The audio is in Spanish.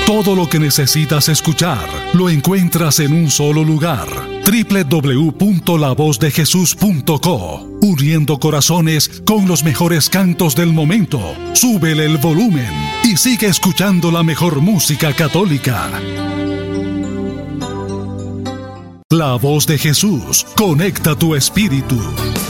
Todo lo que necesitas escuchar lo encuentras en un solo lugar. www.lavozdejesús.co. Uniendo corazones con los mejores cantos del momento. Súbele el volumen y sigue escuchando la mejor música católica. La Voz de Jesús conecta tu espíritu.